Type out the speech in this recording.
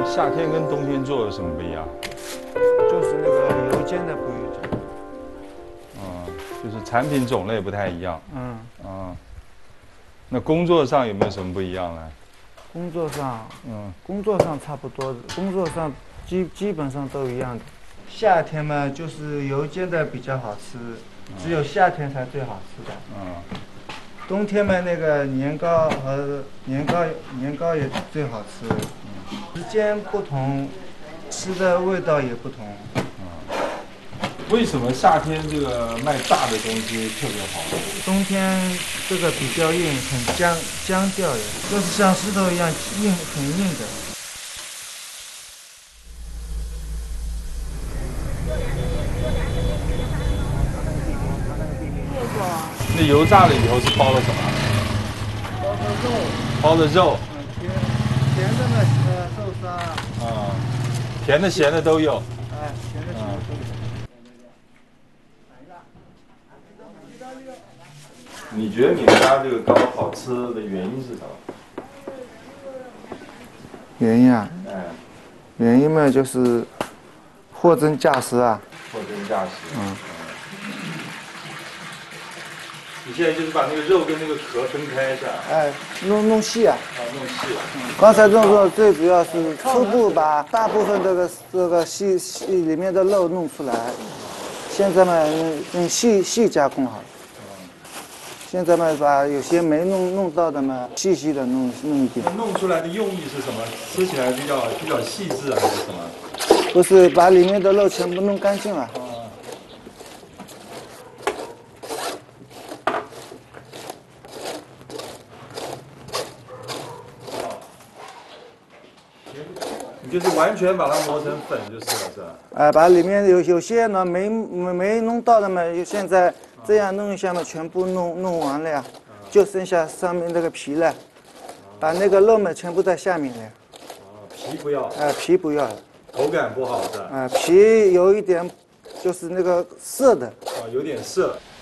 夏天跟冬天做有什么不一样？ 就是那个邮件的不一样。 就是产品种类不太一样。 嗯。 那工作上有没有什么不一样呢？ 工作上差不多，工作上基本上都一样的。夏天嘛，就是邮件的比较好吃，只有夏天才最好吃的。冬天嘛，那个年糕和年糕也最好吃。时间不同，吃的味道也不同。 为什么夏天这个卖大的东西特别好？ 冬天这个比较硬，很僵掉的，就是像石头一样硬，很硬的。 那油炸了以后是包了什么？包的肉。 甜的嘛，豆沙。 甜的咸的都有。 甜的咸的都有。 你觉得你们家这个糕好吃的原因是什么？ 原因啊？原因嘛就是货真价实啊。 货真价实。你现在就是把那个肉跟那个壳分开是吧？ 弄细啊。 弄细。 刚才这种最主要是初步把大部分这个细里面的肉弄出来，现在嘛用细加工好。现在嘛，把有些没弄到的嘛，细的弄一点。 弄出来的用意是什么？吃起来比较细致还是什么？ 不是把里面的肉全部弄干净了。 你就是完全把它磨成粉就是了，是吧？ 把里面有些呢没弄到的嘛，现在这样弄一下嘛，全部弄完了呀，就剩下上面那个皮了，把那个肉嘛全部在下面了。 皮不要。 皮不要。 口感不好是吧？ 皮有一点，就是那个涩的。 有点涩。